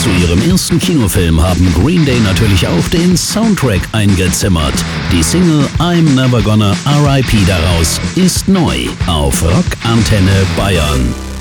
Zu ihrem ersten Kinofilm haben Green Day natürlich auch den Soundtrack eingezimmert. Die Single I'm Never Gonna R.I.P. daraus ist neu auf Rock Antenne Bayern.